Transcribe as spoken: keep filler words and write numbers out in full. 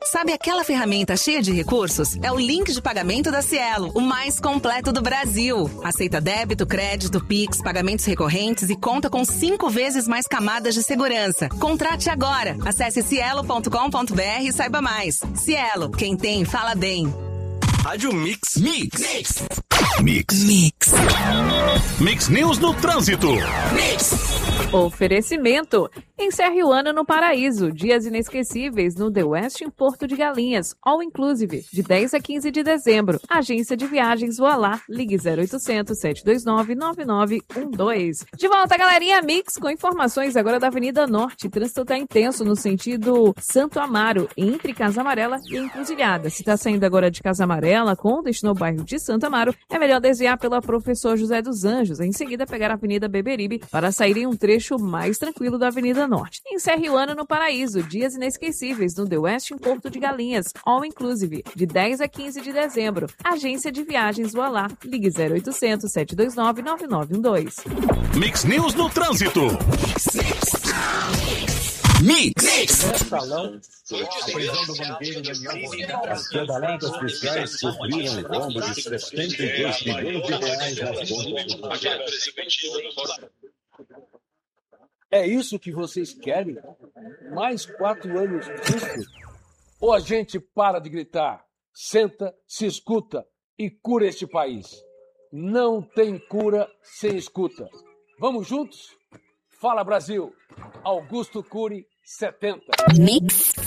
Sabe aquela ferramenta cheia de recursos? É o link de pagamento da Cielo, o mais completo do Brasil. Aceita débito, crédito, Pix, pagamentos recorrentes e conta com cinco vezes mais camadas de segurança. Contrate agora. Acesse cielo ponto com ponto br e saiba mais. Cielo, quem tem, fala bem. Rádio Mix. Mix. Mix. Mix. Mix. Mix News no trânsito. Mix. Oferecimento. Encerre o ano no Paraíso. Dias inesquecíveis no The West em Porto de Galinhas. All Inclusive. De dez a quinze de dezembro. Agência de viagens Voalá. Ligue zero oitocentos, sete dois nove, nove nove um dois. De volta, galerinha Mix, com informações agora da Avenida Norte. Trânsito tá intenso no sentido Santo Amaro, entre Casa Amarela e Encruzilhada. Se tá saindo agora de Casa Amarela, com destino ao bairro de Santo Amaro, é melhor desviar pela Professor José dos Anjos. Em seguida, pegar a Avenida Beberibe para sair em um trecho mais tranquilo da Avenida Norte. Encerre o ano no Paraíso. Dias inesquecíveis no The West em Porto de Galinhas. All Inclusive. De dez a quinze de dezembro. Agência de viagens Voalá. Ligue zero oitocentos, sete dois nove, nove nove um dois. Mix News no trânsito. Mix. Mix. Salão, a prisão do banqueiro Daniel As pedaladas fiscais cobriram o rombo de setenta e dois milhões de reais nas contas. É isso que vocês querem? Mais quatro anos disso? Ou a gente para de gritar, senta, se escuta e cura este país? Não tem cura sem escuta. Vamos juntos? Fala Brasil! Augusto Cury, setenta. Mix.